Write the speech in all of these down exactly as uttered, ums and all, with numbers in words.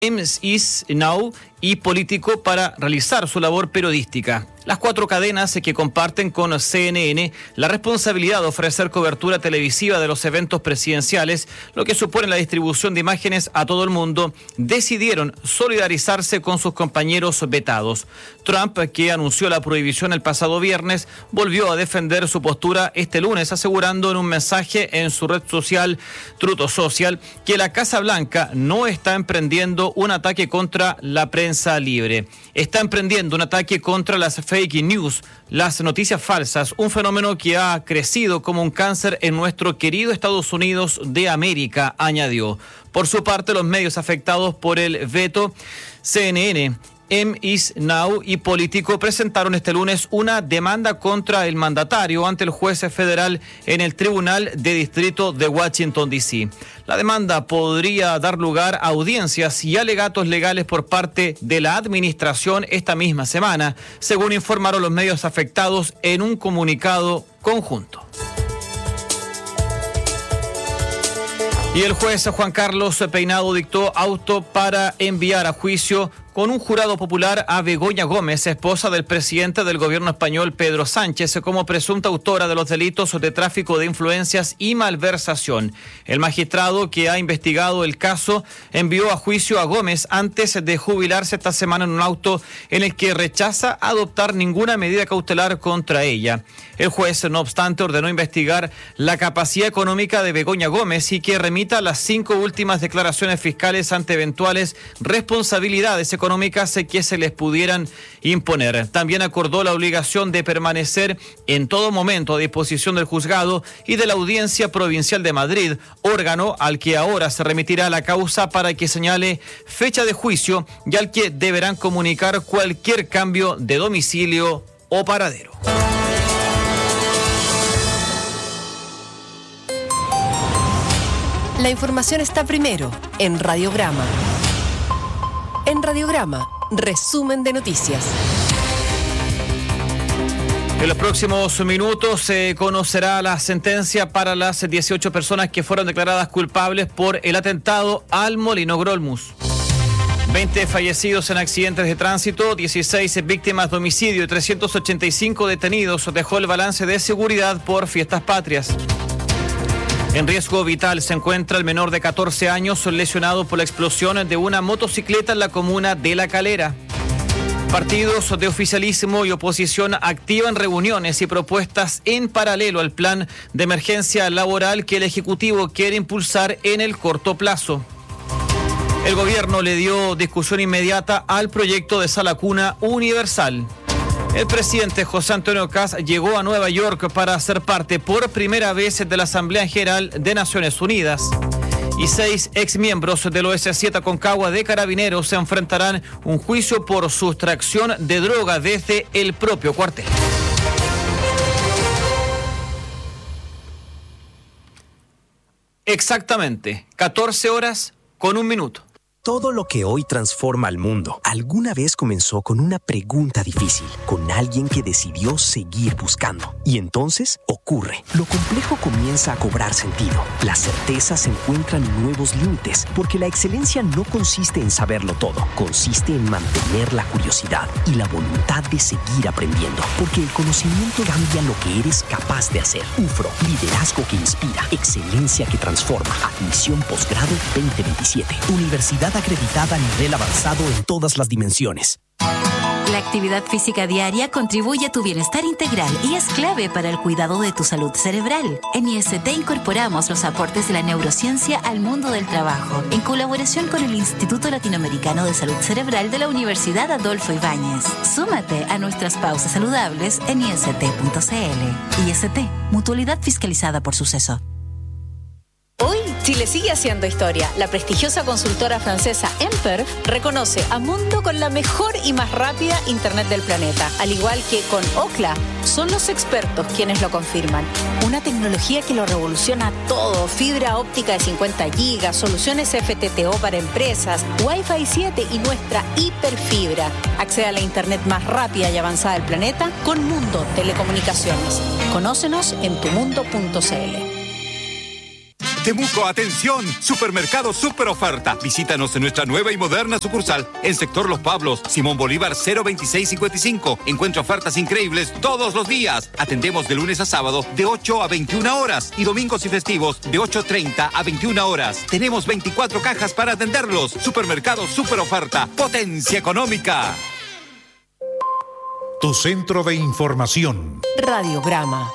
M is Now y Político para realizar su labor periodística. Las cuatro cadenas que comparten con C N N la responsabilidad de ofrecer cobertura televisiva de los eventos presidenciales, lo que supone la distribución de imágenes a todo el mundo, decidieron solidarizarse con sus compañeros vetados. Trump, que anunció la prohibición el pasado viernes, volvió a defender su postura este lunes, asegurando en un mensaje en su red social Truth Social que la Casa Blanca no está emprendiendo un ataque contra la prensa libre. Está emprendiendo un ataque contra las fake news, las noticias falsas, un fenómeno que ha crecido como un cáncer en nuestro querido Estados Unidos de América, añadió. Por su parte, los medios afectados por el veto, C N N, M is Now y Político, presentaron este lunes una demanda contra el mandatario ante el juez federal en el Tribunal de Distrito de Washington, D C La demanda podría dar lugar a audiencias y alegatos legales por parte de la administración esta misma semana, según informaron los medios afectados en un comunicado conjunto. Y el juez Juan Carlos Peinado dictó auto para enviar a juicio con un jurado popular a Begoña Gómez, esposa del presidente del gobierno español Pedro Sánchez, como presunta autora de los delitos de tráfico de influencias y malversación. El magistrado que ha investigado el caso envió a juicio a Gómez antes de jubilarse esta semana en un auto en el que rechaza adoptar ninguna medida cautelar contra ella. El juez, no obstante, ordenó investigar la capacidad económica de Begoña Gómez y que remita las cinco últimas declaraciones fiscales ante eventuales responsabilidades económicas que se les pudieran imponer. También acordó la obligación de permanecer en todo momento a disposición del juzgado y de la Audiencia Provincial de Madrid, órgano al que ahora se remitirá la causa para que señale fecha de juicio y al que deberán comunicar cualquier cambio de domicilio o paradero. La información está primero en Radiograma. En Radiograma, resumen de noticias. En los próximos minutos se conocerá la sentencia para las dieciocho personas que fueron declaradas culpables por el atentado al Molino Grolmus. veinte fallecidos en accidentes de tránsito, dieciséis víctimas de homicidio y trescientos ochenta y cinco detenidos dejó el balance de seguridad por fiestas patrias. En riesgo vital se encuentra el menor de catorce años lesionado por la explosión de una motocicleta en la comuna de La Calera. Partidos de oficialismo y oposición activan reuniones y propuestas en paralelo al plan de emergencia laboral que el Ejecutivo quiere impulsar en el corto plazo. El gobierno le dio discusión inmediata al proyecto de sala cuna universal. El presidente José Antonio Kast llegó a Nueva York para ser parte por primera vez de la Asamblea General de Naciones Unidas. Y seis exmiembros del O S siete Aconcagua de Carabineros se enfrentarán un juicio por sustracción de droga desde el propio cuartel. Exactamente, catorce horas con un minuto. Todo lo que hoy transforma al mundo alguna vez comenzó con una pregunta difícil, con alguien que decidió seguir buscando. Y entonces ocurre. Lo complejo comienza a cobrar sentido. Las certezas encuentran nuevos límites, porque la excelencia no consiste en saberlo todo, consiste en mantener la curiosidad y la voluntad de seguir aprendiendo, porque el conocimiento cambia lo que eres capaz de hacer. U F R O, liderazgo que inspira, excelencia que transforma. Admisión posgrado veinte veintisiete. Universidad acreditada a nivel avanzado en todas las dimensiones. La actividad física diaria contribuye a tu bienestar integral y es clave para el cuidado de tu salud cerebral. En I S T incorporamos los aportes de la neurociencia al mundo del trabajo, en colaboración con el Instituto Latinoamericano de Salud Cerebral de la Universidad Adolfo Ibáñez. Súmate a nuestras pausas saludables en i s t punto c l. I S T, mutualidad fiscalizada por Suceso. Hoy, Chile sigue haciendo historia. La prestigiosa consultora francesa Emper reconoce a Mundo con la mejor y más rápida Internet del planeta. Al igual que con Ookla, son los expertos quienes lo confirman. Una tecnología que lo revoluciona todo. Fibra óptica de cincuenta gigas, soluciones F T T O para empresas, Wi-Fi siete y nuestra hiperfibra. Accede a la Internet más rápida y avanzada del planeta con Mundo Telecomunicaciones. Conócenos en tu mundo punto c l. Temuco, atención, supermercado super oferta. Visítanos en nuestra nueva y moderna sucursal en sector Los Pablos, Simón Bolívar cero veintiséis cincuenta y cinco. Encuentra ofertas increíbles todos los días. Atendemos de lunes a sábado de ocho a veintiuna horas y domingos y festivos de ocho treinta a veintiuna horas. Tenemos veinticuatro cajas para atenderlos. Supermercado super oferta, potencia económica. Tu centro de información. Radiograma.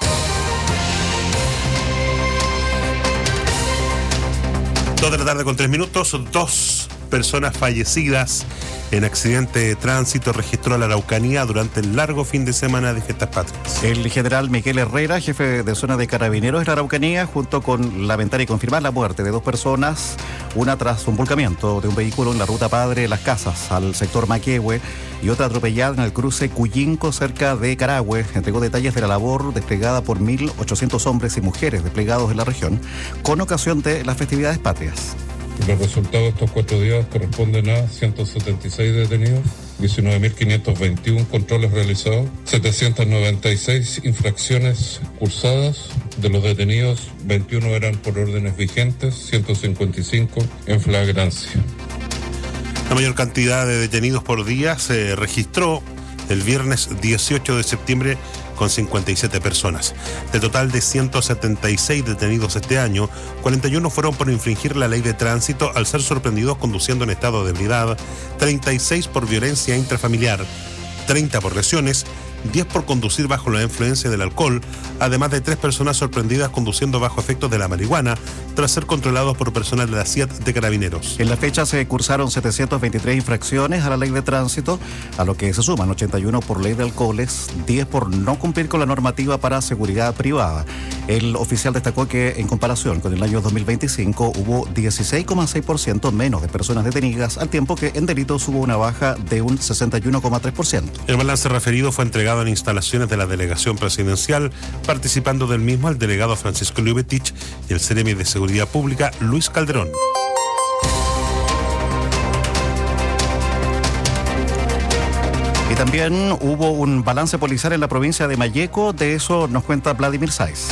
Dos de la tarde con tres minutos, dos personas fallecidas en accidente de tránsito registró la Araucanía durante el largo fin de semana de Fiestas Patrias. El general Miguel Herrera, jefe de zona de Carabineros de la Araucanía, junto con lamentar y confirmar la muerte de dos personas, una tras un volcamiento de un vehículo en la ruta Padre Las Casas al sector Maquehue y otra atropellada en el cruce Cuyinco cerca de Carahue, entregó detalles de la labor desplegada por mil ochocientos hombres y mujeres desplegados en la región con ocasión de las festividades patrias. Los resultados de estos cuatro días corresponden a ciento setenta y seis detenidos, diecinueve mil quinientos veintiuno controles realizados, setecientas noventa y seis infracciones cursadas. De los detenidos, veintiuno eran por órdenes vigentes, ciento cincuenta y cinco en flagrancia. La mayor cantidad de detenidos por día se registró el viernes dieciocho de septiembre con cincuenta y siete personas. De total de ciento setenta y seis detenidos este año, cuarenta y uno fueron por infringir la ley de tránsito al ser sorprendidos conduciendo en estado de ebriedad, treinta y seis por violencia intrafamiliar, treinta por lesiones, diez por conducir bajo la influencia del alcohol, además de tres personas sorprendidas conduciendo bajo efectos de la marihuana tras ser controlados por personal de la C I A T de Carabineros. En la fecha se cursaron setecientas veintitrés infracciones a la ley de tránsito, a lo que se suman ochenta y uno por ley de alcoholes, diez por no cumplir con la normativa para seguridad privada. El oficial destacó que en comparación con el año dos mil veinticinco hubo dieciséis coma seis por ciento menos de personas detenidas, al tiempo que en delitos hubo una baja de un sesenta y uno coma tres por ciento. El balance referido fue entregado en instalaciones de la delegación presidencial, participando del mismo el delegado Francisco Liubetich y el Seremi de Seguridad Pública Luis Calderón. Y también hubo un balance policial en la provincia de Malleco, de eso nos cuenta Vladimir Sáez.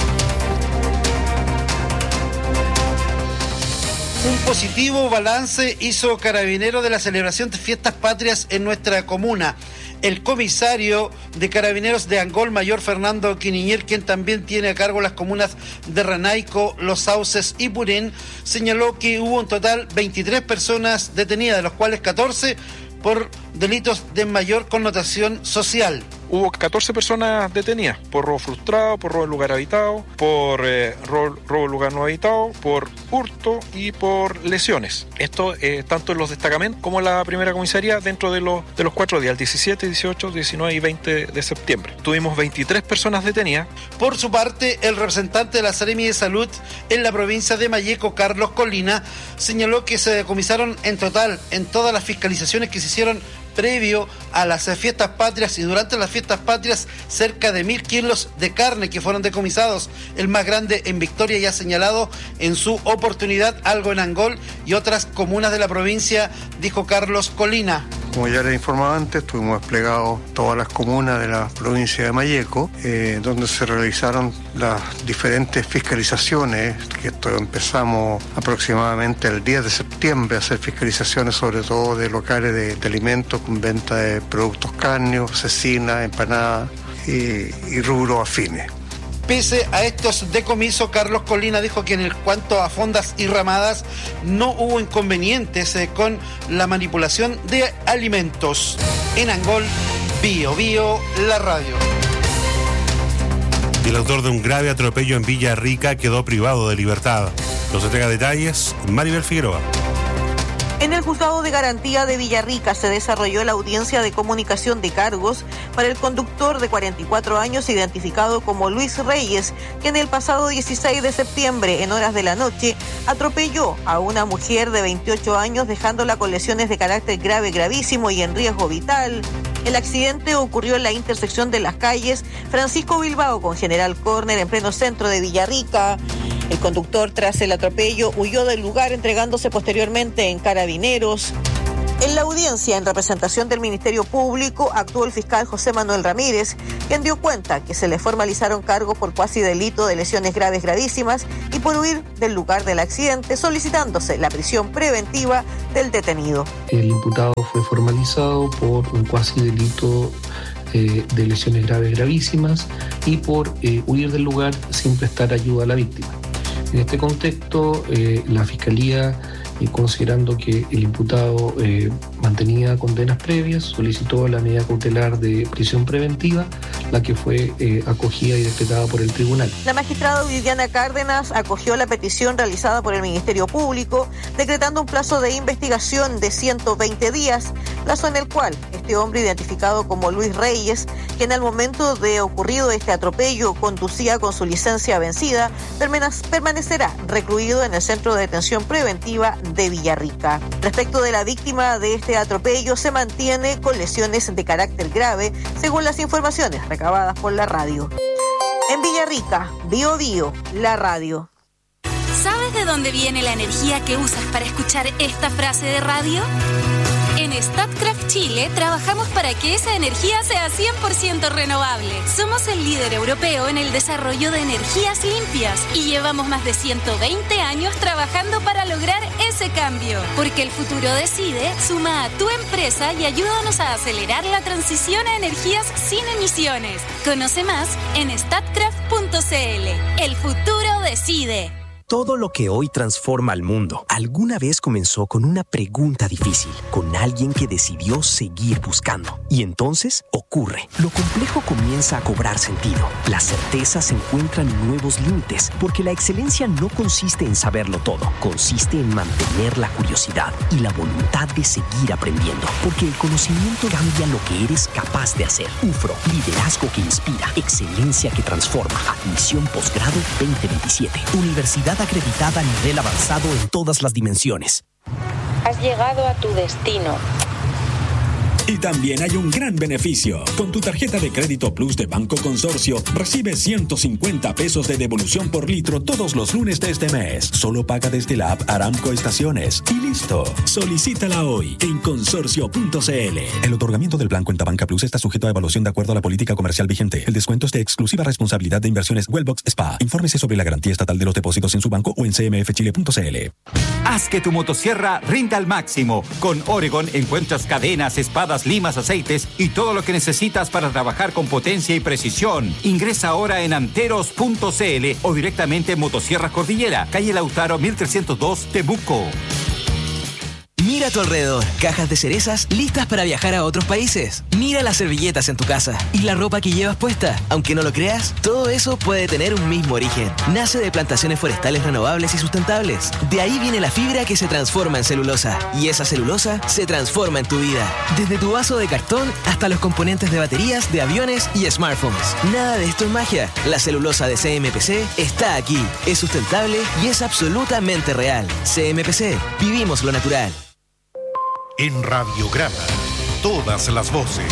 Un positivo balance hizo Carabineros de la celebración de Fiestas Patrias en nuestra comuna. El comisario de Carabineros de Angol, mayor Fernando Quiniñer, quien también tiene a cargo las comunas de Renaico, Los Sauces y Purén, señaló que hubo en total veintitrés personas detenidas, de los cuales catorce por delitos de mayor connotación social. Hubo catorce personas detenidas por robo frustrado, por robo en lugar habitado, por eh, robo, robo en lugar no habitado, por hurto y por lesiones. Esto eh, tanto en los destacamentos como en la primera comisaría dentro de los, de los cuatro días, el diecisiete, dieciocho, diecinueve y veinte de septiembre. Tuvimos veintitrés personas detenidas. Por su parte, el representante de la Seremi de Salud en la provincia de Malleco, Carlos Colina, señaló que se decomisaron en total en todas las fiscalizaciones que se hicieron previo a las fiestas patrias y durante las fiestas patrias cerca de mil kilos de carne que fueron decomisados, el más grande en Victoria, ya señalado en su oportunidad, algo en Angol y otras comunas de la provincia, dijo Carlos Colina. Como ya les informaba antes, tuvimos desplegados todas las comunas de la provincia de Malleco, eh, donde se realizaron las diferentes fiscalizaciones, que esto empezamos aproximadamente el diez de septiembre a hacer fiscalizaciones sobre todo de locales de, de alimentos con venta de productos cárneos, cecina, empanadas y, y rubros afines. Pese a estos decomisos, Carlos Colina dijo que en cuanto a fondas y ramadas no hubo inconvenientes eh, con la manipulación de alimentos. En Angol, Bio Bio, la radio. Y el autor de un grave atropello en Villa Rica quedó privado de libertad. Nos entrega detalles Maribel Figueroa. En el Juzgado de Garantía de Villarrica se desarrolló la audiencia de comunicación de cargos para el conductor de cuarenta y cuatro años identificado como Luis Reyes, que en el pasado dieciséis de septiembre, en horas de la noche, atropelló a una mujer de veintiocho años dejándola con lesiones de carácter grave, gravísimo y en riesgo vital. El accidente ocurrió en la intersección de las calles Francisco Bilbao con General Corner en pleno centro de Villarrica. El conductor, tras el atropello, huyó del lugar entregándose posteriormente en Carabineros. En la audiencia, en representación del Ministerio Público, actuó el fiscal José Manuel Ramírez, quien dio cuenta que se le formalizaron cargos por cuasi delito de lesiones graves gravísimas y por huir del lugar del accidente, solicitándose la prisión preventiva del detenido. El imputado fue formalizado por un cuasi delito eh, de lesiones graves gravísimas y por eh, huir del lugar sin prestar ayuda a la víctima. En este contexto, eh, la Fiscalía, y considerando que el imputado eh, mantenía condenas previas, solicitó la medida cautelar de prisión preventiva, la que fue eh, acogida y decretada por el tribunal. La magistrada Viviana Cárdenas acogió la petición realizada por el Ministerio Público, decretando un plazo de investigación de ciento veinte días, plazo en el cual este hombre, identificado como Luis Reyes, quien al momento de ocurrido este atropello conducía con su licencia vencida, permanecerá recluido en el Centro de Detención Preventiva de Villarrica. Respecto de la víctima de este atropello, se mantiene con lesiones de carácter grave, según las informaciones recabadas por la radio. En Villarrica, Bio Bio, la radio. ¿Sabes de dónde viene la energía que usas para escuchar esta frase de radio? En Statkraft Chile trabajamos para que esa energía sea cien por ciento renovable. Somos el líder europeo en el desarrollo de energías limpias y llevamos más de ciento veinte años trabajando para lograr ese cambio. Porque el futuro decide, suma a tu empresa y ayúdanos a acelerar la transición a energías sin emisiones. Conoce más en statkraft punto c l. El futuro decide. Todo lo que hoy transforma al mundo, alguna vez comenzó con una pregunta difícil, con alguien que decidió seguir buscando. Y entonces ocurre. Lo complejo comienza a cobrar sentido. Las certezas encuentran nuevos límites, porque la excelencia no consiste en saberlo todo, consiste en mantener la curiosidad y la voluntad de seguir aprendiendo, porque el conocimiento cambia lo que eres capaz de hacer. U F R O, liderazgo que inspira, excelencia que transforma. Admisión posgrado veinte veintisiete. Universidad acreditada a nivel avanzado en todas las dimensiones. Has llegado a tu destino. Y también hay un gran beneficio. Con tu tarjeta de crédito Plus de Banco Consorcio, recibes ciento cincuenta pesos de devolución por litro todos los lunes de este mes. Solo paga desde la app Aramco Estaciones. Y listo. Solicítala hoy en consorcio punto c l. El otorgamiento del plan Cuenta Banca Plus está sujeto a evaluación de acuerdo a la política comercial vigente. El descuento es de exclusiva responsabilidad de Inversiones Wellbox Spa. Infórmese sobre la garantía estatal de los depósitos en su banco o en c m f chile punto c l. Haz que tu motosierra rinda al máximo. Con Oregon encuentras cadenas, espadas, limas, aceites y todo lo que necesitas para trabajar con potencia y precisión. Ingresa ahora en anteros punto c l o directamente en Motosierras Cordillera, calle Lautaro mil trescientos dos, Temuco. Mira a tu alrededor, cajas de cerezas listas para viajar a otros países. Mira las servilletas en tu casa y la ropa que llevas puesta. Aunque no lo creas, todo eso puede tener un mismo origen. Nace de plantaciones forestales renovables y sustentables. De ahí viene la fibra que se transforma en celulosa. Y esa celulosa se transforma en tu vida. Desde tu vaso de cartón hasta los componentes de baterías, de aviones y smartphones. Nada de esto es magia. La celulosa de C M P C está aquí. Es sustentable y es absolutamente real. C M P C. Vivimos lo natural. En Radiograma, todas las voces.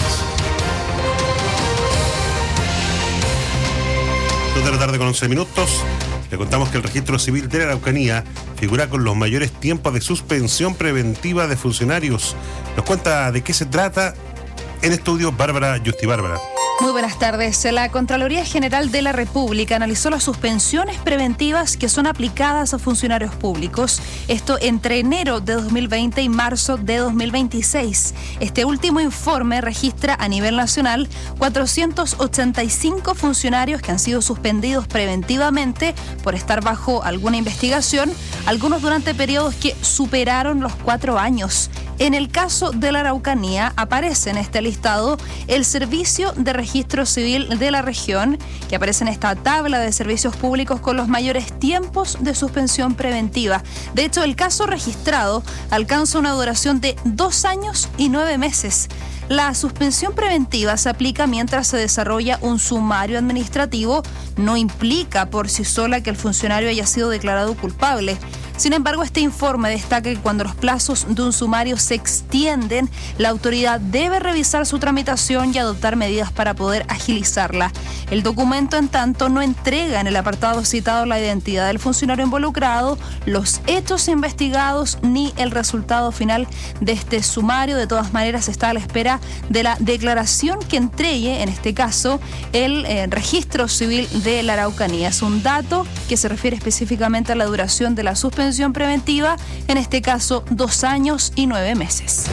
dos de la tarde con once minutos. Le contamos que el registro civil de la Araucanía figura con los mayores tiempos de suspensión preventiva de funcionarios. Nos cuenta de qué se trata en estudio Bárbara Justi. Bárbara. Muy buenas tardes. La Contraloría General de la República analizó las suspensiones preventivas que son aplicadas a funcionarios públicos. Esto entre enero de dos mil veinte y marzo de dos mil veintiséis. Este último informe registra a nivel nacional cuatrocientos ochenta y cinco funcionarios que han sido suspendidos preventivamente por estar bajo alguna investigación, algunos durante periodos que superaron los cuatro años. En el caso de la Araucanía aparece en este listado el Servicio de Registro Civil de la región, que aparece en esta tabla de servicios públicos con los mayores tiempos de suspensión preventiva. De hecho, el caso registrado alcanza una duración de dos años y nueve meses. La suspensión preventiva se aplica mientras se desarrolla un sumario administrativo. No implica por sí sola que el funcionario haya sido declarado culpable. Sin embargo, este informe destaca que cuando los plazos de un sumario se extienden, la autoridad debe revisar su tramitación y adoptar medidas para poder agilizarla. El documento, en tanto, no entrega en el apartado citado la identidad del funcionario involucrado, los hechos investigados ni el resultado final de este sumario. De todas maneras, está a la espera de la declaración que entregue, en este caso, el eh, registro civil de la Araucanía. Es un dato que se refiere específicamente a la duración de la suspensión preventiva, en este caso, dos años y nueve meses.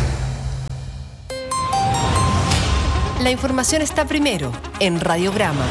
La información está primero en Radiograma.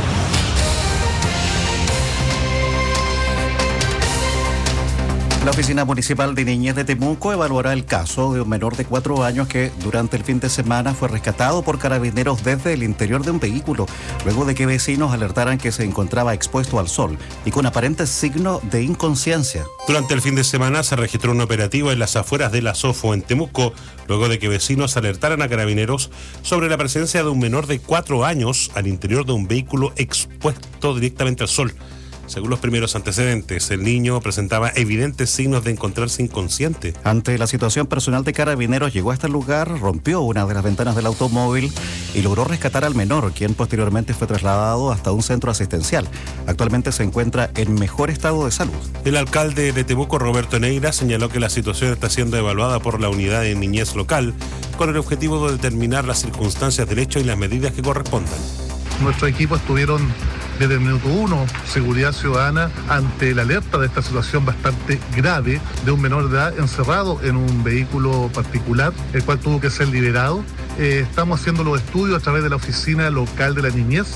La Oficina Municipal de Niñez de Temuco evaluará el caso de un menor de cuatro años que durante el fin de semana fue rescatado por carabineros desde el interior de un vehículo, luego de que vecinos alertaran que se encontraba expuesto al sol y con aparentes signos de inconsciencia. Durante el fin de semana se registró un operativo en las afueras de la Sofo en Temuco, luego de que vecinos alertaran a carabineros sobre la presencia de un menor de cuatro años al interior de un vehículo expuesto directamente al sol. Según los primeros antecedentes, el niño presentaba evidentes signos de encontrarse inconsciente. Ante la situación, personal de carabineros llegó a este lugar, rompió una de las ventanas del automóvil y logró rescatar al menor, quien posteriormente fue trasladado hasta un centro asistencial. Actualmente se encuentra en mejor estado de salud. El alcalde de Temuco, Roberto Neira, señaló que la situación está siendo evaluada por la unidad de niñez local con el objetivo de determinar las circunstancias del hecho y las medidas que correspondan. Nuestros equipos estuvieron desde el minuto uno, seguridad ciudadana, ante la alerta de esta situación bastante grave de un menor de edad encerrado en un vehículo particular, el cual tuvo que ser liberado. Eh, estamos haciendo los estudios a través de la oficina local de la niñez.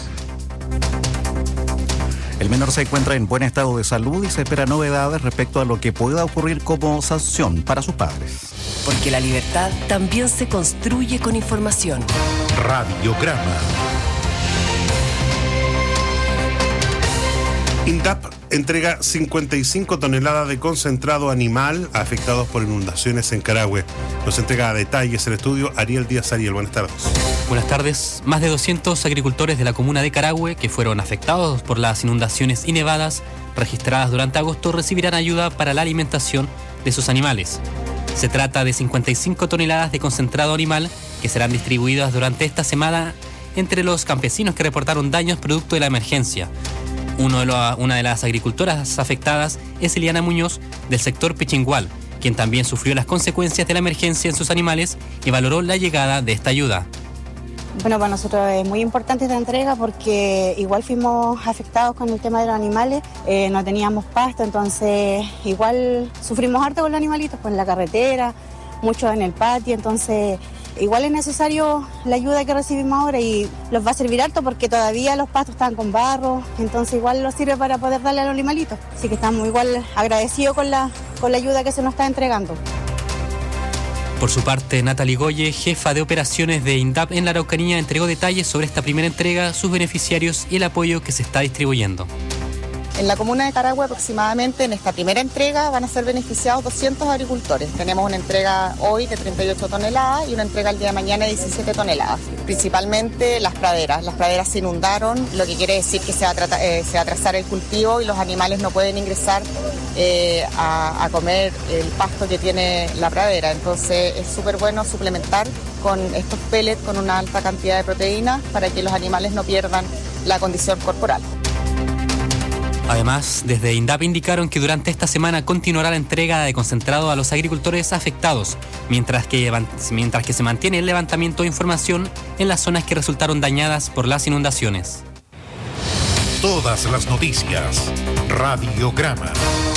El menor se encuentra en buen estado de salud y se espera novedades respecto a lo que pueda ocurrir como sanción para sus padres. Porque la libertad también se construye con información. Radiograma. INDAP entrega cincuenta y cinco toneladas de concentrado animal a afectados por inundaciones en Carahue. Nos entrega a detalles el estudio Ariel Díaz Ariel. Buenas tardes. Buenas tardes. Más de doscientos agricultores de la comuna de Carahue que fueron afectados por las inundaciones y nevadas registradas durante agosto recibirán ayuda para la alimentación de sus animales. Se trata de cincuenta y cinco toneladas de concentrado animal que serán distribuidas durante esta semana entre los campesinos que reportaron daños producto de la emergencia. Uno de lo, una de las agricultoras afectadas es Eliana Muñoz, del sector Pichingual, quien también sufrió las consecuencias de la emergencia en sus animales y valoró la llegada de esta ayuda. Bueno, para nosotros es muy importante esta entrega porque igual fuimos afectados con el tema de los animales, eh, no teníamos pasto, entonces igual sufrimos harto con los animalitos, pues en la carretera, muchos en el patio, entonces igual es necesario la ayuda que recibimos ahora y los va a servir harto porque todavía los pastos están con barro, entonces igual nos sirve para poder darle a los animalitos. Así que estamos igual agradecidos con la, con la ayuda que se nos está entregando. Por su parte, Natalie Goye, jefa de operaciones de INDAP en la Araucanía, entregó detalles sobre esta primera entrega, sus beneficiarios y el apoyo que se está distribuyendo. En la comuna de Carahue aproximadamente en esta primera entrega van a ser beneficiados doscientos agricultores. Tenemos una entrega hoy de treinta y ocho toneladas y una entrega el día de mañana de diecisiete toneladas. Principalmente las praderas. Las praderas se inundaron, lo que quiere decir que se va a, tratar, eh, se va a atrasar el cultivo y los animales no pueden ingresar eh, a, a comer el pasto que tiene la pradera. Entonces es súper bueno suplementar con estos pellets con una alta cantidad de proteínas para que los animales no pierdan la condición corporal. Además, desde INDAP indicaron que durante esta semana continuará la entrega de concentrado a los agricultores afectados, mientras que, mientras que se mantiene el levantamiento de información en las zonas que resultaron dañadas por las inundaciones. Todas las noticias. Radiograma.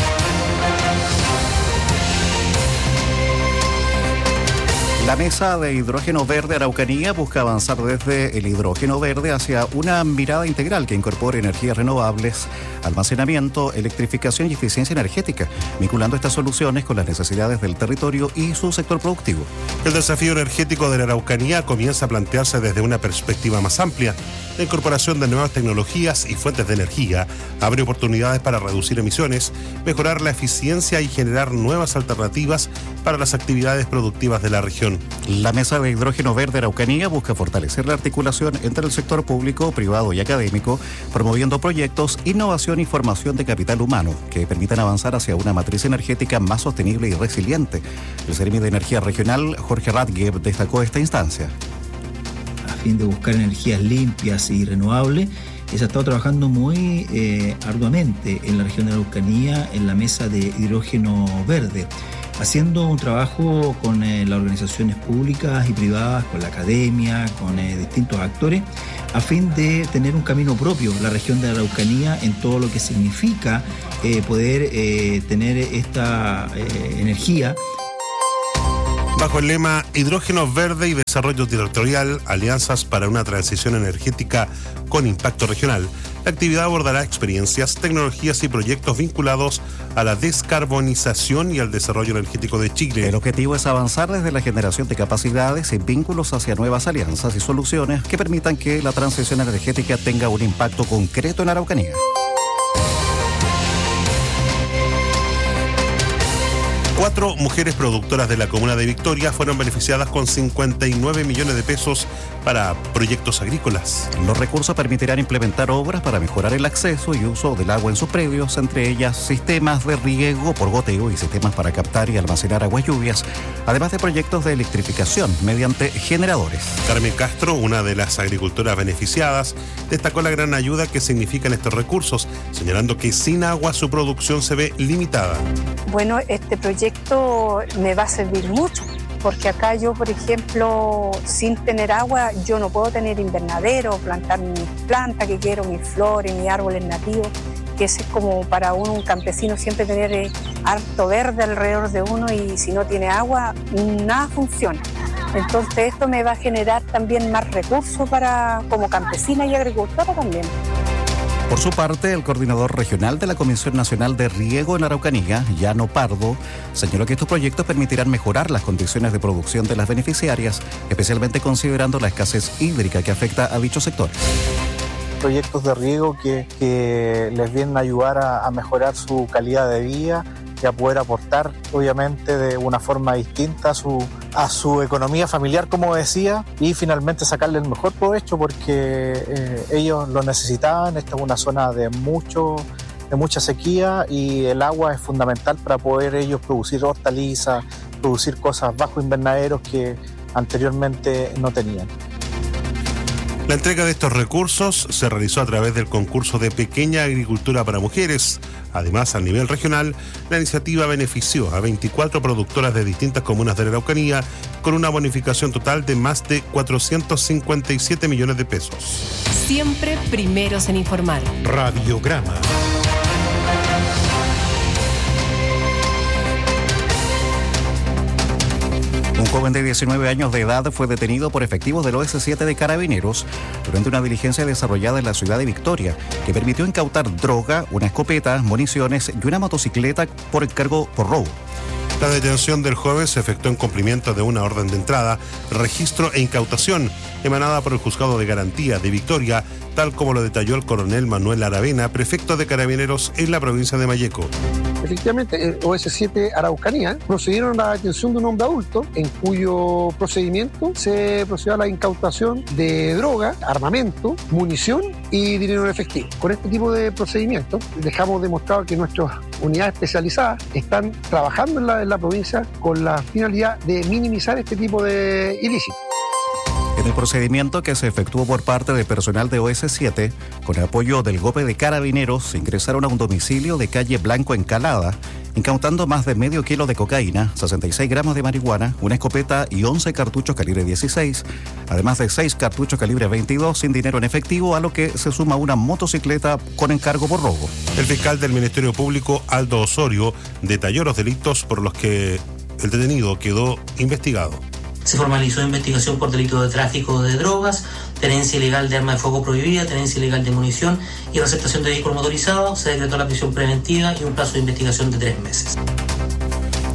La Mesa de Hidrógeno Verde Araucanía busca avanzar desde el hidrógeno verde hacia una mirada integral que incorpore energías renovables, almacenamiento, electrificación y eficiencia energética, vinculando estas soluciones con las necesidades del territorio y su sector productivo. El desafío energético de la Araucanía comienza a plantearse desde una perspectiva más amplia. la incorporación de nuevas tecnologías y fuentes de energía abre oportunidades para reducir emisiones, mejorar la eficiencia y generar nuevas alternativas para las actividades productivas de la región. La Mesa de Hidrógeno Verde Araucanía busca fortalecer la articulación entre el sector público, privado y académico, promoviendo proyectos, innovación y formación de capital humano que permitan avanzar hacia una matriz energética más sostenible y resiliente. El Seremi de Energía Regional, Jorge Radke, destacó esta instancia. A fin de buscar energías limpias y renovables, se ha estado trabajando muy eh, arduamente en la región de la Araucanía en la Mesa de Hidrógeno Verde, haciendo un trabajo con eh, las organizaciones públicas y privadas, con la academia, con eh, distintos actores, a fin de tener un camino propio, la región de la Araucanía, en todo lo que significa eh, poder eh, tener esta eh, energía. Bajo el lema Hidrógeno Verde y Desarrollo Territorial, Alianzas para una Transición Energética con Impacto Regional, la actividad abordará experiencias, tecnologías y proyectos vinculados a la descarbonización y al desarrollo energético de Chile. El objetivo es avanzar desde la generación de capacidades y vínculos hacia nuevas alianzas y soluciones que permitan que la transición energética tenga un impacto concreto en Araucanía. Cuatro mujeres productoras de la comuna de Victoria fueron beneficiadas con cincuenta y nueve millones de pesos para proyectos agrícolas. Los recursos permitirán implementar obras para mejorar el acceso y uso del agua en sus predios, entre ellas sistemas de riego por goteo y sistemas para captar y almacenar aguas lluvias, además de proyectos de electrificación mediante generadores. Carmen Castro, una de las agricultoras beneficiadas, destacó la gran ayuda que significan estos recursos, señalando que sin agua su producción se ve limitada. Bueno, este proyecto me va a servir mucho, porque acá yo, por ejemplo, sin tener agua, yo no puedo tener invernadero, plantar mis plantas que quiero, mis flores, mis árboles nativos, que ese es como para uno, un campesino, siempre tener eh, harto verde alrededor de uno, y si no tiene agua, nada funciona. Entonces esto me va a generar también más recursos para, como campesina y agricultora también. Por su parte, el coordinador regional de la Comisión Nacional de Riego en Araucanía, Llano Pardo, señaló que estos proyectos permitirán mejorar las condiciones de producción de las beneficiarias, especialmente considerando la escasez hídrica que afecta a dicho sector. Proyectos de riego que, que les vienen a ayudar a, a mejorar su calidad de vida y a poder aportar, obviamente, de una forma distinta a su, a su economía familiar, como decía, y finalmente sacarle el mejor provecho, porque eh, ellos lo necesitaban. Esta es una zona de mucho, de mucha sequía, y el agua es fundamental para poder ellos producir hortalizas, producir cosas bajo invernaderos que anteriormente no tenían. La entrega de estos recursos se realizó a través del concurso de Pequeña Agricultura para Mujeres. Además, a nivel regional, la iniciativa benefició a veinticuatro productoras de distintas comunas de la Araucanía con una bonificación total de más de cuatrocientos cincuenta y siete millones de pesos. Siempre primeros en informar. Radiograma. Un joven de diecinueve años de edad fue detenido por efectivos del O S siete de Carabineros durante una diligencia desarrollada en la ciudad de Victoria, que permitió incautar droga, una escopeta, municiones y una motocicleta por encargo por robo. La detención del joven se efectuó en cumplimiento de una orden de entrada, registro e incautación emanada por el Juzgado de Garantía de Victoria, tal como lo detalló el coronel Manuel Aravena, prefecto de Carabineros en la provincia de Malleco. Efectivamente, el O S siete Araucanía procedieron a la detención de un hombre adulto, en cuyo procedimiento se procedió a la incautación de droga, armamento, munición y dinero en efectivo. Con este tipo de procedimientos dejamos demostrado que nuestras unidades especializadas están trabajando en la, en la provincia con la finalidad de minimizar este tipo de ilícitos. En el procedimiento, que se efectuó por parte de personal de O S siete, con el apoyo del G O P E de Carabineros, ingresaron a un domicilio de calle Blanco Encalada, incautando más de medio kilo de cocaína, sesenta y seis gramos de marihuana, una escopeta y once cartuchos calibre dieciséis, además de seis cartuchos calibre veintidós sin dinero en efectivo, a lo que se suma una motocicleta con encargo por robo. El fiscal del Ministerio Público, Aldo Osorio, detalló los delitos por los que el detenido quedó investigado. Se formalizó investigación por delito de tráfico de drogas, tenencia ilegal de arma de fuego prohibida, tenencia ilegal de munición y receptación de vehículo motorizado. Se decretó la prisión preventiva y un plazo de investigación de tres meses.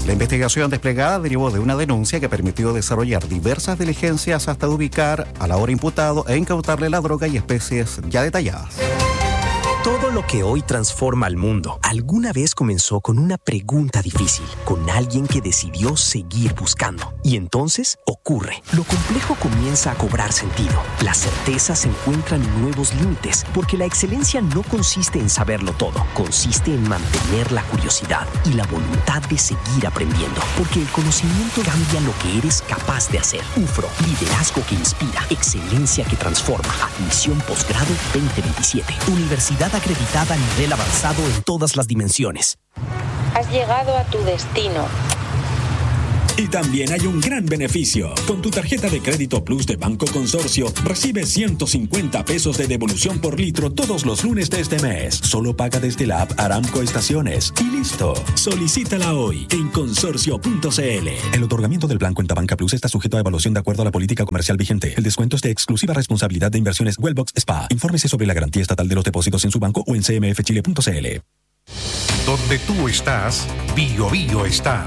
La investigación desplegada derivó de una denuncia que permitió desarrollar diversas diligencias hasta ubicar al ahora imputado e incautarle la droga y especies ya detalladas. Todo lo que hoy transforma al mundo alguna vez comenzó con una pregunta difícil, con alguien que decidió seguir buscando. Y entonces ocurre. Lo complejo comienza a cobrar sentido. La certeza se encuentra en nuevos límites, porque la excelencia no consiste en saberlo todo, consiste en mantener la curiosidad y la voluntad de seguir aprendiendo, porque el conocimiento cambia lo que eres capaz de hacer. U F R O, liderazgo que inspira, excelencia que transforma. Admisión posgrado veinte veintisiete. Universidad acreditada a nivel avanzado en todas las dimensiones. Has llegado a tu destino. Y también hay un gran beneficio. Con tu tarjeta de crédito Plus de Banco Consorcio, recibes ciento cincuenta pesos de devolución por litro todos los lunes de este mes. Solo paga desde la app Aramco Estaciones. Y listo. Solicítala hoy en consorcio punto c l. El otorgamiento del plan Cuenta Banca Plus está sujeto a evaluación de acuerdo a la política comercial vigente. El descuento es de exclusiva responsabilidad de Inversiones Wellbox Spa. Infórmese sobre la garantía estatal de los depósitos en su banco o en c m f chile punto c l. Donde tú estás, Bio Bio está.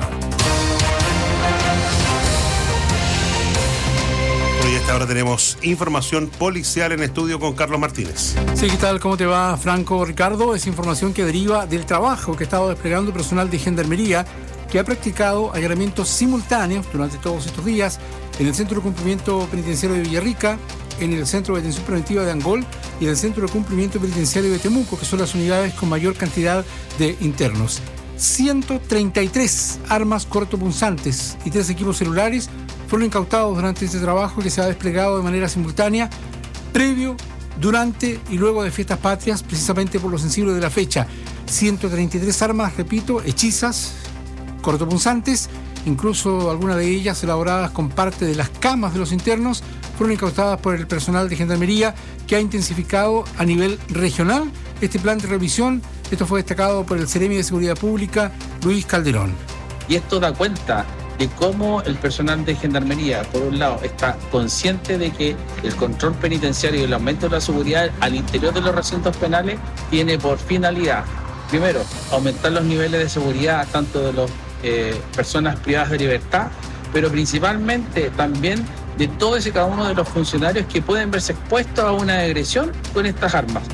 Y a esta hora tenemos información policial en estudio con Carlos Martínez. Sí, ¿qué tal? ¿Cómo te va, Franco, Ricardo? Es información que deriva del trabajo que ha estado desplegando personal de Gendarmería, que ha practicado allanamientos simultáneos durante todos estos días en el Centro de Cumplimiento Penitenciario de Villarrica, en el Centro de Detención Preventiva de Angol y en el Centro de Cumplimiento Penitenciario de Temuco, que son las unidades con mayor cantidad de internos. ciento treinta y tres armas cortopunzantes y tres equipos celulares fueron incautados durante este trabajo que se ha desplegado de manera simultánea, previo, durante y luego de fiestas patrias, precisamente por lo sensible de la fecha. ciento treinta y tres armas, repito, hechizas, cortopunzantes, incluso algunas de ellas elaboradas con parte de las camas de los internos, fueron incautadas por el personal de Gendarmería, que ha intensificado a nivel regional este plan de revisión. Esto fue destacado por el Seremi de Seguridad Pública, Luis Calderón. Y esto da cuenta de cómo el personal de Gendarmería, por un lado, está consciente de que el control penitenciario y el aumento de la seguridad al interior de los recintos penales tiene por finalidad, primero, aumentar los niveles de seguridad tanto de las eh, personas privadas de libertad, pero principalmente también de todos y cada uno de los funcionarios que pueden verse expuestos a una agresión con estas armas.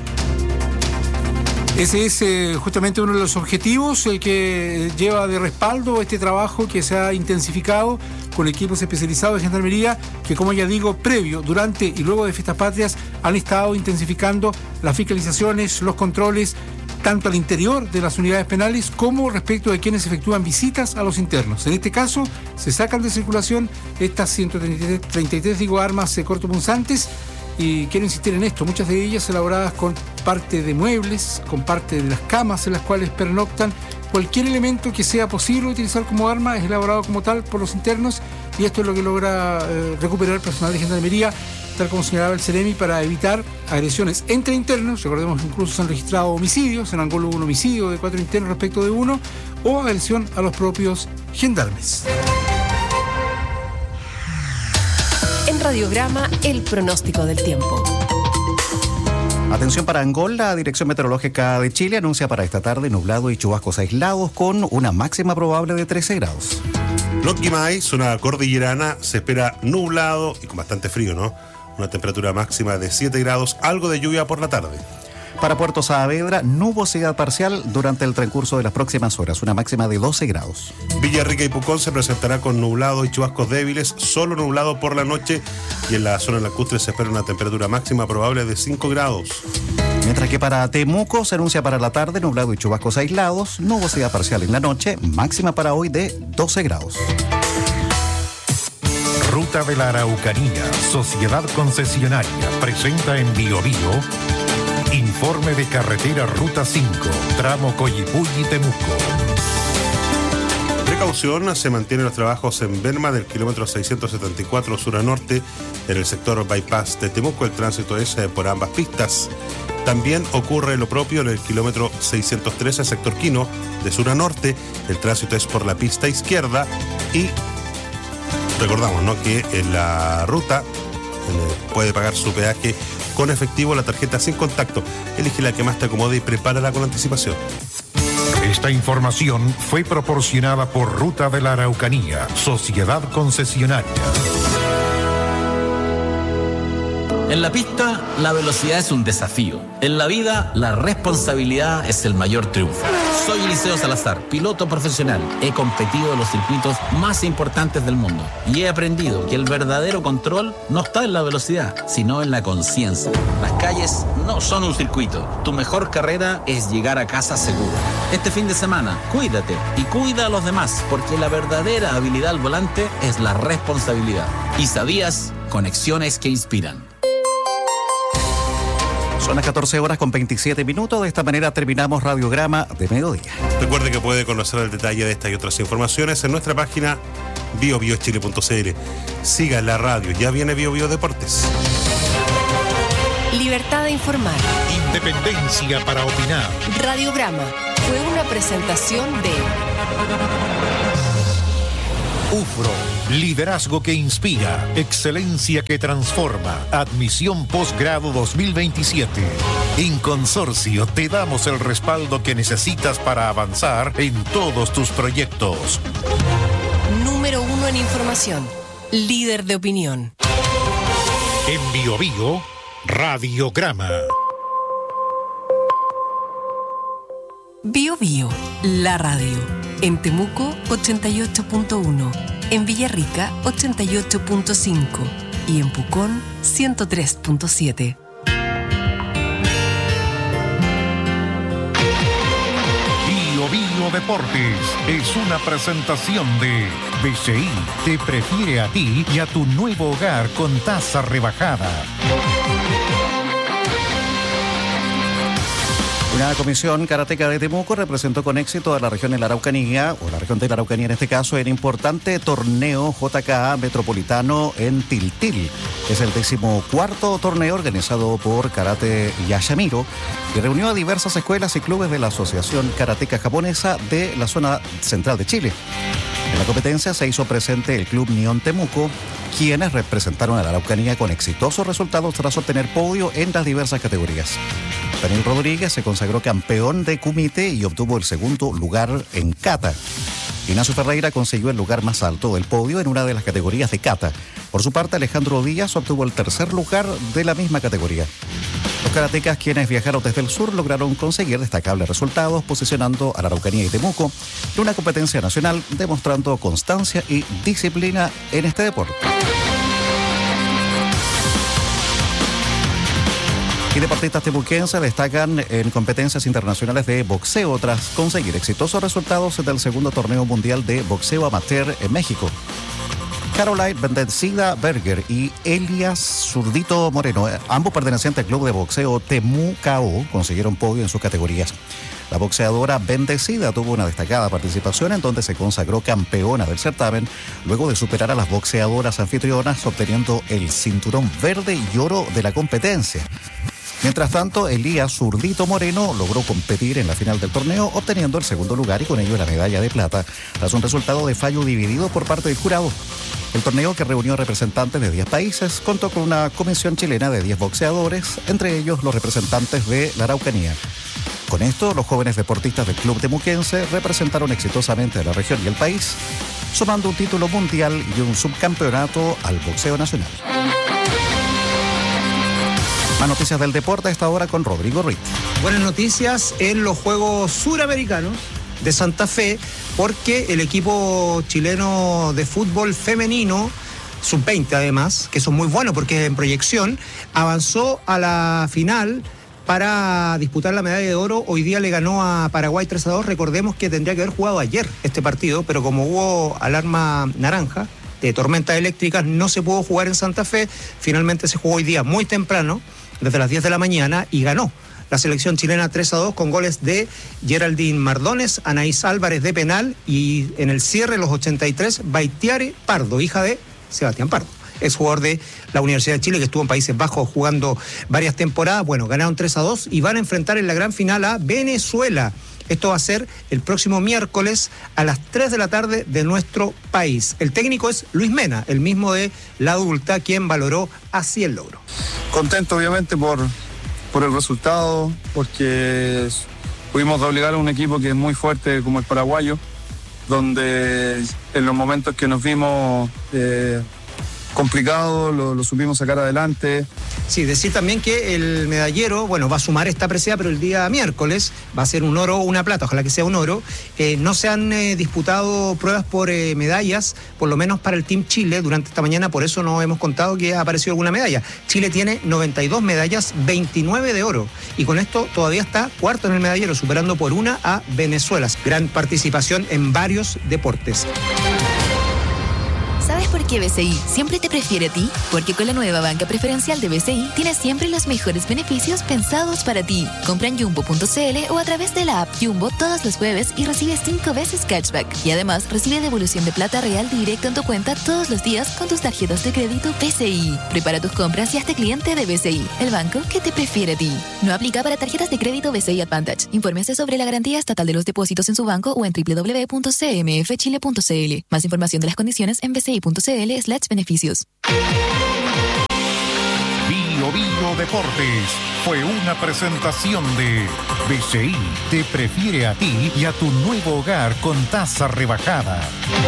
Ese es eh, justamente uno de los objetivos eh, que lleva de respaldo este trabajo que se ha intensificado con equipos especializados de Gendarmería, que, como ya digo, previo, durante y luego de fiestas patrias han estado intensificando las fiscalizaciones, los controles, tanto al interior de las unidades penales como respecto de quienes efectúan visitas a los internos. En este caso, se sacan de circulación estas ciento treinta y tres digo, armas eh, cortopunzantes. Y quiero insistir en esto, muchas de ellas elaboradas con parte de muebles, con parte de las camas en las cuales pernoctan. Cualquier elemento que sea posible utilizar como arma es elaborado como tal por los internos, y esto es lo que logra eh, recuperar el personal de Gendarmería, tal como señalaba el Seremi, para evitar agresiones entre internos. Recordemos que incluso se han registrado homicidios, en Angol hubo un homicidio de cuatro internos respecto de uno, o agresión a los propios gendarmes. En Radiograma, el pronóstico del tiempo. Atención para Angol, la Dirección Meteorológica de Chile anuncia para esta tarde nublado y chubascos aislados con una máxima probable de trece grados. Loquimay, zona cordillerana, se espera nublado y con bastante frío, ¿no? Una temperatura máxima de siete grados, algo de lluvia por la tarde. Para Puerto Saavedra, nubosidad parcial durante el transcurso de las próximas horas, una máxima de doce grados. Villarrica y Pucón se presentará con nublado y chubascos débiles, solo nublado por la noche, y en la zona lacustre se espera una temperatura máxima probable de cinco grados. Mientras que para Temuco se anuncia para la tarde nublado y chubascos aislados, nubosidad parcial en la noche, máxima para hoy de doce grados. Ruta de la Araucanía, Sociedad Concesionaria, presenta en Bio Bio informe de carretera Ruta cinco, tramo Coyipulli-Temuco. Precaución, se mantienen los trabajos en Benma del kilómetro seiscientos setenta y cuatro sur a norte, en el sector bypass de Temuco. El tránsito es por ambas pistas. También ocurre lo propio en el kilómetro seiscientos trece, sector Quino, de sur a norte. El tránsito es por la pista izquierda. Y recordamos, ¿no?, que en la ruta eh, puede pagar su peaje con efectivo, la tarjeta sin contacto. Elige la que más te acomode y prepárala con anticipación. Esta información fue proporcionada por Ruta de la Araucanía, Sociedad Concesionaria. En la pista, la velocidad es un desafío. En la vida, la responsabilidad es el mayor triunfo. Soy Eliseo Salazar, piloto profesional. He competido en los circuitos más importantes del mundo y he aprendido que el verdadero control no está en la velocidad, sino en la conciencia. Las calles no son un circuito. Tu mejor carrera es llegar a casa seguro. Este fin de semana, cuídate y cuida a los demás, porque la verdadera habilidad al volante es la responsabilidad. ¿Y sabías? Conexiones que inspiran. Son las catorce horas con veintisiete minutos. De esta manera terminamos Radiograma de Mediodía. Recuerde que puede conocer el detalle de estas y otras informaciones en nuestra página bio bio chile punto c l. Siga la radio, ya viene Bio Bio Deportes. Libertad de informar. Independencia para opinar. Radiograma fue una presentación de UFRO, liderazgo que inspira, excelencia que transforma, admisión posgrado dos mil veintisiete. En Consorcio te damos el respaldo que necesitas para avanzar en todos tus proyectos. Número uno en información, líder de opinión. En Bio Bio, Radiograma. Bio Bio, la radio. En Temuco, ochenta y ocho punto uno. En Villarrica, ochenta y ocho punto cinco. Y en Pucón, ciento tres punto siete. Bio Bio Deportes es una presentación de B C I. Te prefiere a ti y a tu nuevo hogar con tasa rebajada. Una comisión karateca de Temuco representó con éxito a la región de la Araucanía, o la región de la Araucanía en este caso, en importante torneo J K A Metropolitano en Tiltil. Es el decimocuarto torneo organizado por Karate Yashamiro y reunió a diversas escuelas y clubes de la Asociación Karateca Japonesa de la zona central de Chile. En la competencia se hizo presente el Club Nión Temuco, quienes representaron a la Araucanía con exitosos resultados tras obtener podio en las diversas categorías. Daniel Rodríguez se consagró campeón de kumite y obtuvo el segundo lugar en kata. Ignacio Ferreira consiguió el lugar más alto del podio en una de las categorías de kata. Por su parte, Alejandro Díaz obtuvo el tercer lugar de la misma categoría. Los karatecas, quienes viajaron desde el sur, lograron conseguir destacables resultados, posicionando a la Araucanía y Temuco en una competencia nacional, demostrando constancia y disciplina en este deporte. Y deportistas temuquenses destacan en competencias internacionales de boxeo tras conseguir exitosos resultados en el segundo torneo mundial de boxeo amateur en México. Caroline Bendecida Berger y Elias Zurdito Moreno, ambos pertenecientes al club de boxeo Temucao, consiguieron podio en sus categorías. La boxeadora Bendecida tuvo una destacada participación en donde se consagró campeona del certamen luego de superar a las boxeadoras anfitrionas, obteniendo el cinturón verde y oro de la competencia. Mientras tanto, Elías Zurdito Moreno logró competir en la final del torneo, obteniendo el segundo lugar y con ello la medalla de plata, tras un resultado de fallo dividido por parte del jurado. El torneo, que reunió representantes de diez países, contó con una comisión chilena de diez boxeadores, entre ellos los representantes de la Araucanía. Con esto, los jóvenes deportistas del club temuquense representaron exitosamente a la región y el país, sumando un título mundial y un subcampeonato al boxeo nacional. Más noticias del deporte a esta hora con Rodrigo Ruiz. Buenas noticias en los Juegos Suramericanos de Santa Fe, porque el equipo chileno de fútbol femenino, sub veinte además, que son muy buenos porque es en proyección, avanzó a la final para disputar la medalla de oro. Hoy día le ganó a Paraguay tres a dos. Recordemos que tendría que haber jugado ayer este partido, pero como hubo alarma naranja de tormentas eléctricas, no se pudo jugar en Santa Fe. Finalmente se jugó hoy día muy temprano, desde las diez de la mañana, y ganó la selección chilena tres a dos con goles de Geraldine Mardones, Anaís Álvarez de penal y en el cierre, los ochenta y tres, Baitiare Pardo, hija de Sebastián Pardo, es jugador de la Universidad de Chile, que estuvo en Países Bajos jugando varias temporadas. Bueno, ganaron tres a dos y van a enfrentar en la gran final a Venezuela. Esto va a ser el próximo miércoles a las tres de la tarde de nuestro país. El técnico es Luis Mena, el mismo de la adulta, quien valoró así el logro. Contento obviamente por, por el resultado, porque pudimos doblegar a un equipo que es muy fuerte como el paraguayo, donde en los momentos que nos vimos eh, complicados lo, lo supimos sacar adelante. Sí, decir también que el medallero, bueno, va a sumar esta presea, pero el día miércoles va a ser un oro o una plata, ojalá que sea un oro. Eh, no se han eh, disputado pruebas por eh, medallas, por lo menos para el Team Chile durante esta mañana, por eso no hemos contado que ha aparecido alguna medalla. Chile tiene noventa y dos medallas, veintinueve de oro, y con esto todavía está cuarto en el medallero, superando por una a Venezuela. Gran participación en varios deportes. ¿Sabes por qué B C I siempre te prefiere a ti? Porque con la nueva banca preferencial de B C I tienes siempre los mejores beneficios pensados para ti. Compra en jumbo punto c l o a través de la app Jumbo todos los jueves y recibe cinco veces cashback. Y además recibe devolución de plata real directo en tu cuenta todos los días con tus tarjetas de crédito B C I. Prepara tus compras y hazte cliente de B C I, el banco que te prefiere a ti. No aplica para tarjetas de crédito B C I Advantage. Infórmese sobre la garantía estatal de los depósitos en su banco o en w w w punto c m f chile punto c l. Más información de las condiciones en b c i punto c l slash beneficios. Bio Bio Deportes fue una presentación de B C I te prefiere a ti y a tu nuevo hogar con tasa rebajada.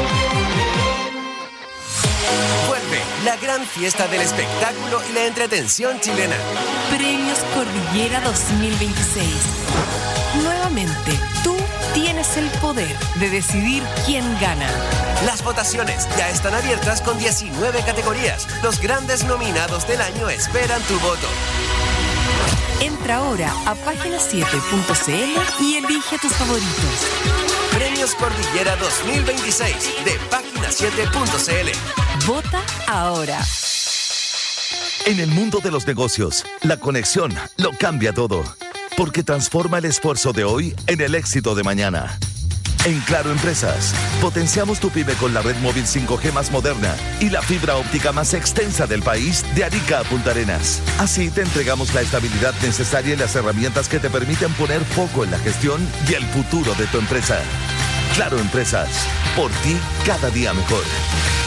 Vuelve la gran fiesta del espectáculo y la entretención chilena. Premios Cordillera dos mil veintiséis. Nuevamente, tú tienes el poder de decidir quién gana. Las votaciones ya están abiertas con diecinueve categorías. Los grandes nominados del año esperan tu voto. Entra ahora a página siete punto c l y elige tus favoritos. Premios Cordillera dos mil veintiséis de página siete punto c l. Vota ahora. En el mundo de los negocios, la conexión lo cambia todo, porque transforma el esfuerzo de hoy en el éxito de mañana. En Claro Empresas, potenciamos tu pyme con la red móvil cinco G más moderna y la fibra óptica más extensa del país de Arica a Punta Arenas. Así te entregamos la estabilidad necesaria y las herramientas que te permiten poner foco en la gestión y el futuro de tu empresa. Claro Empresas, por ti cada día mejor.